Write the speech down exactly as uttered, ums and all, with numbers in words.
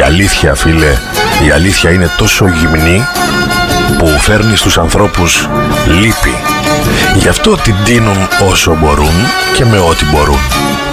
αλήθεια, φίλε, η αλήθεια είναι τόσο γυμνή που φέρνει στους ανθρώπους λύπη. Γι' αυτό την τίνουν όσο μπορούν και με ό,τι μπορούν.